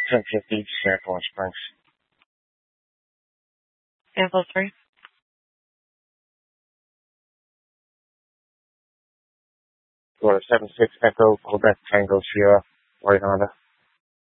1050 Sanford Springs. Info 3. Florida 76 Echo, Quebec Tango Sierra, White Honda.